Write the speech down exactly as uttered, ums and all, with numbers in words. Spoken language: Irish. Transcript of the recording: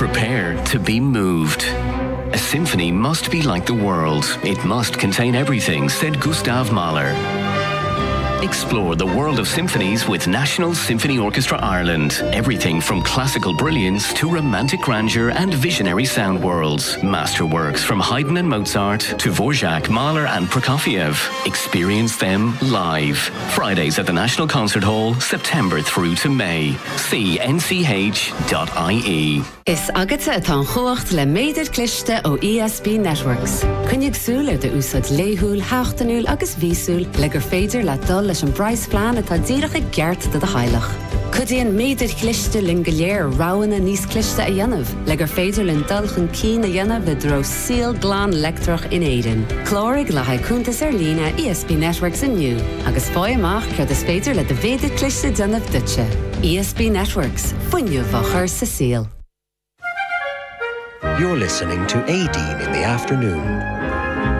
Prepare to be moved. A symphony must be like the world. It must contain everything, said Gustav Mahler. Explore the world of symphonies with National Symphony Orchestra Ireland. Everything from classical brilliance to romantic grandeur and visionary sound worlds. Masterworks from Haydn and Mozart to Dvorak, Mahler and Prokofiev. Experience them live. Fridays at the National Concert Hall, September through to May. See n c h dot i e. Is agata atá chuacht le méidir cliste ó E S B Networks. Cynnig súl ar de úsad léhúil, háchtanúil agus vísúil le gur féidir le dul leis an brais plan atá díreach i gceart de de hailach. Cudíon méidir cliste lin go léir ráhanna níos cliste a dhéanamh, le gur féidir lin dulchan cín a dhéanamh le dro síl glán lectrach in éidean. Clórig le haicúntas ar lína E S B Networks inniu, agus fáil amach cead is féidir le de féidir cliste déanamh dutse. E S B Networks, fuinniu bhachar sa síl. You're listening to Aideen in the Afternoon.